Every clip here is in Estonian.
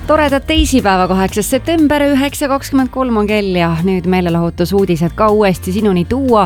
Toredad teisipäeva 8. september 9.23 on kell ja nüüd meelelahutusuudised ka uuesti sinuni tuua.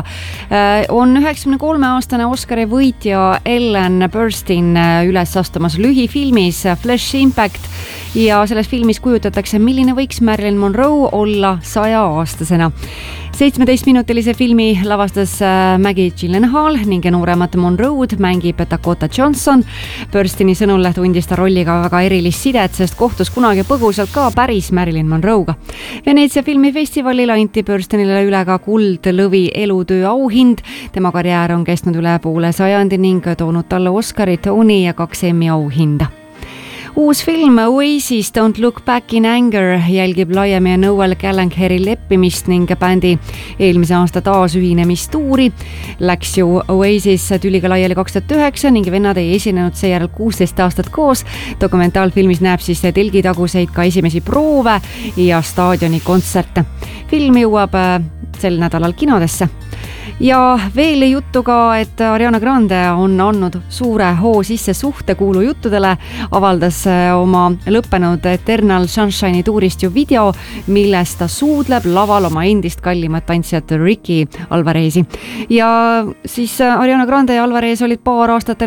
On 93-aastane Oscari võitja Ellen Burstyn üles astumas lühifilmis Flesh Impact ja selles filmis kujutatakse, milline võiks Marilyn Monroe olla 100-aastasena. 17-minutilise filmi lavastas Maggie Gyllenhaal ning nooremat Monroe'd mängib Dakota Johnson. Burstyni sõnul tundis ta rolliga väga erilist sidet, sest kohtus kunagi põgusalt ka päris Marilyn Monroe'ga. Veneetsia filmifestivalil anti Burstynile üle ka kuldlõvi elutöö auhind. Tema karjäär on kestnud üle poole sajandi ning toonud talle Oscari, Tony ja 2 Emmy auhinda. Uus film Oasis Don't Look Back in Anger jälgib Liam ja Noel Gallagher leppimist ning bändi eelmise aasta taasühinemistuuri. Läks ju Oasis tüliga laiali 2009 ning vennad ei esinenud seejärel 16 aastat koos. Dokumentaalfilmis näeb siis telgitaguseid ka esimesi proove ja staadioni kontserte. Film jõuab sel nädalal kinodesse. Ja veel juttu ka, et Ariana Grande on andnud suure hoo sisse suhtekuulu juttudele, avaldas oma lõppenud Eternal Sunshine'i tuurist ju video, milles ta suudleb laval oma endist kallimat tantsijat Ricky Alvarezi. Ja siis Ariana Grande ja Alvarez olid paar aastatel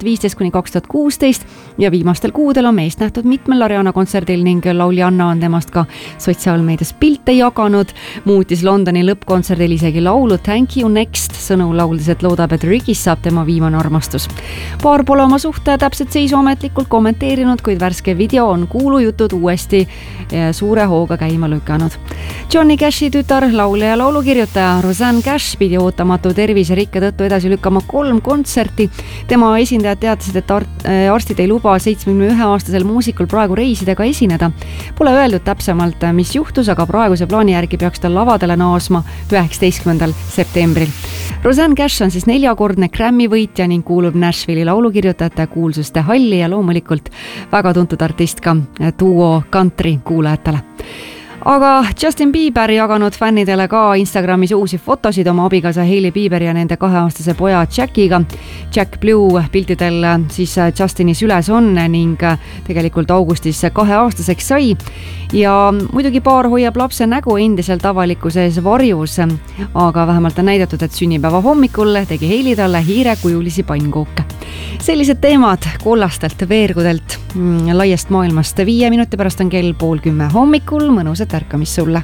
2015–2016 ja viimastel kuudel on meest nähtud mitmel Ariana kontserdil ning lauljanna on temast ka sotsiaalmeedias pilte jaganud, muutis Londoni lõppkontserdil isegi laulu Thank You Next, sõnu lauldes, et loodab, et Rickis saab tema viimane armastus. Paar pole oma suhte täpselt seisu ametlikult kommenteerinud, kuid värske video on kuulujutud uuesti suure hooga käima lükanud. Johnny Cashi tütar, laulja ja laulukirjutaja Rosanne Cash pidi ootamatu terviserikke tõttu edasi lükkama 3 kontserti. Tema esindajad teatasid, et arstid ei luba 71-aastasel muusikul praegu reisidega esineda. Pole öeldud täpsemalt, mis juhtus, aga praeguse plaani järgi peaks ta lavadele naasma 19. septembril. Rosanne Cash on siis 4-kordne Grammy võitja ning kuulub Nashville'i laulukirjutajate kuulsuste halli ja loomulikult väga tuntud artist ka duo country kuulajatele. Aga Justin Bieber jaganud fännidele ka Instagramis uusi fotosid oma abikaasa Hailey Bieber ja nende 2-aastase poja Jackiga. Jack Blue piltidel siis Justini süles on ning tegelikult augustis 2-aastaseks sai. Ja muidugi paar hoiab lapse nägu endiselt avalikkuse ees varjus, aga vähemalt on näidatud, et sünnipäeva hommikul tegi Hailey talle hiirekujulisi pannkooke. Sellised teemad kollastelt veergudelt laiest maailmast. 5 minuti pärast on kell 9:30 hommikul. Mõnusat ärkamist sulle.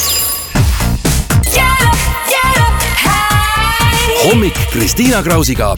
Hommik Kristiina Krausiga